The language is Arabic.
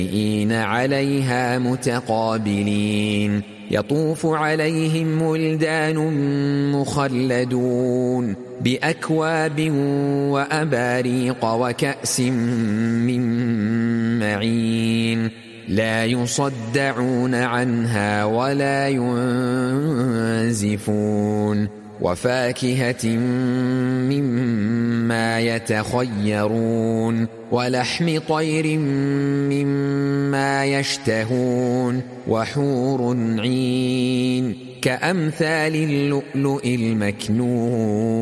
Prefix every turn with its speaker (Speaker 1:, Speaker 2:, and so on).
Speaker 1: عليها متقابلين يطوف عليهم ولدان مخلدون بأكواب وأباريق وكأس من معين لا يصدعون عنها ولا ينزفون وفاكهة مما يتخيرون ولحم طير مما يشتهون وحور عين كأمثال اللؤلؤ المكنون